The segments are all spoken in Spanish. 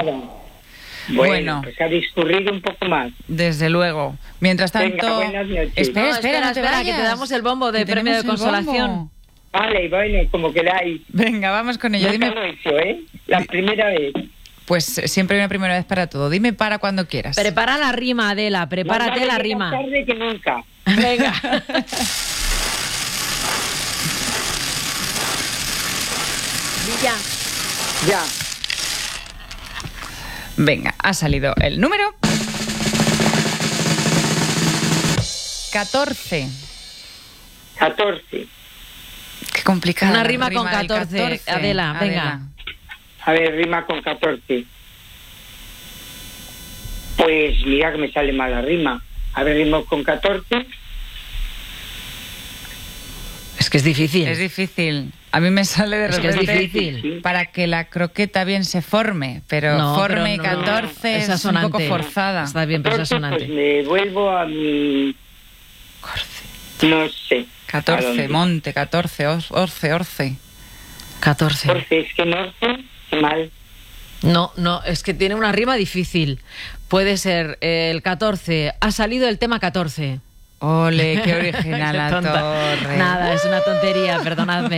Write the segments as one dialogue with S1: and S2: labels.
S1: nada. Bueno, pues ha discurrido un poco más.
S2: Desde luego. Mientras tanto...
S1: Venga, buenas noches.
S2: Espera,
S3: que te damos el bombo de premio de consolación.
S1: Vale, bueno, como queráis.
S2: Venga, vamos con ello.
S1: Nunca lo he hecho, La primera vez.
S2: Pues siempre hay una primera vez para todo. Dime para cuando quieras.
S3: Prepara la rima, Adela, prepárate la rima.
S1: Más tarde que nunca.
S3: Venga.
S1: Ya.
S2: Venga, ha salido el número 14.
S1: 14.
S2: Qué complicado.
S3: Una rima con 14, Adela, venga.
S1: A ver, rima con 14. Pues mira que me sale mal la rima. A ver, rima con 14.
S3: Es que es difícil.
S2: Es difícil. A mí me sale de repente...
S3: Es que es difícil.
S2: Para que la croqueta bien se forme, pero
S3: no,
S2: forme
S3: pero
S2: 14 es un poco forzada.
S3: Está bien, pero es sonante.
S1: Pues me vuelvo a mi... No sé.
S2: 14, monte, 14, orce.
S3: 14.
S1: Orce, es que norce, qué mal.
S3: No, es que tiene una rima difícil. Puede ser el 14. Ha salido el tema 14.
S2: Ole, qué original la torre.
S3: Nada, es una tontería, perdonadme.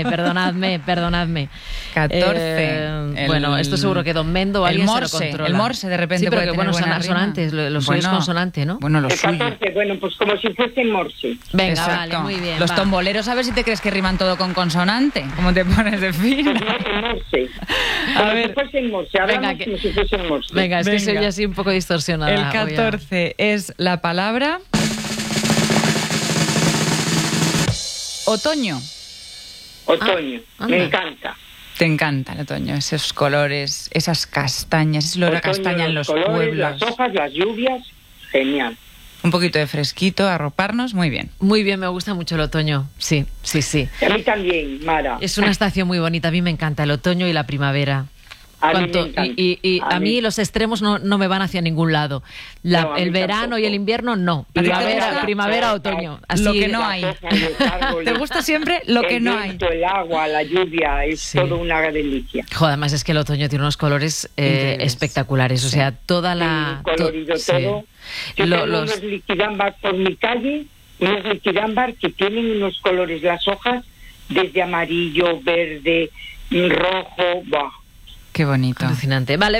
S2: 14.
S3: Bueno, esto seguro que Don Mendo o alguien se lo controla.
S2: El morse de repente
S3: sí, pero
S2: puede
S3: que bueno,
S2: tener
S3: son consonantes, lo suyo es consonante, ¿no?
S2: Bueno, lo
S1: el
S2: suyo.
S1: 14, bueno, pues como si fuese morse.
S3: Venga,
S2: exacto.
S3: vale, muy bien.
S2: Los tomboleros, a ver si te crees que riman todo con consonante. ¿Cómo te pones de fino?
S1: Pues no, morse.
S2: A
S1: Como
S2: ver.
S1: si fuese morse, hablamos
S3: Venga,
S1: como si fuese morse.
S3: Venga, es que soy así un poco distorsionada.
S2: El 14 es la palabra... Otoño.
S1: Otoño, me
S3: anda.
S1: encanta.
S2: Te encanta el otoño, esos colores, esas castañas, ese olor a
S1: Otoño,
S2: castaña en los
S1: colores,
S2: pueblos.
S1: Las hojas, las lluvias, genial.
S2: Un poquito de fresquito, arroparnos, muy bien.
S3: Muy bien, me gusta mucho el otoño. Sí.
S1: Y a mí también, Mara.
S3: Es una estación muy bonita, a mí me encanta el otoño y la primavera.
S1: A mí me encanta.
S3: Y a mí los extremos no me van hacia ningún lado.
S1: No, a mí
S3: el verano
S1: tampoco.
S3: y el invierno no.
S2: ¿A ti te gusta?
S3: Primavera, otoño. Así,
S2: Lo que no hay.
S1: Las hojas, los árboles,
S2: ¿Te gusta siempre lo que
S1: el
S2: no hay?
S1: viento, el agua, la lluvia, es
S3: Sí.
S1: todo una delicia.
S3: Joder, además es que el otoño tiene unos colores
S2: Increíbles.
S3: espectaculares. O sea, toda la...
S1: Colorido
S3: sí.
S1: todo. Yo tengo unos liquidámbar por mi calle, unos liquidámbar que tienen unos colores, las hojas, desde amarillo, verde, rojo, ¡buah!
S2: Qué bonito.
S3: Alucinante. Vale.